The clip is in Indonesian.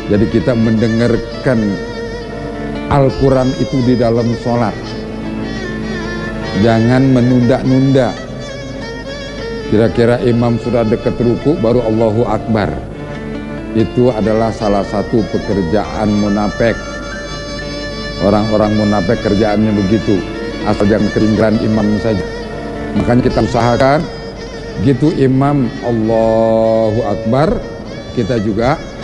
Jadi kita mendengarkan Al-Quran itu di dalam sholat. Jangan menunda-nunda. Kira-kira imam sudah dekat ruku baru Allahu Akbar. Itu adalah salah satu pekerjaan munafik. Orang-orang munafik kerjaannya begitu. Asal jangan ketinggalan imam saja. Makanya kita usahakan gitu imam Allahu Akbar, kita juga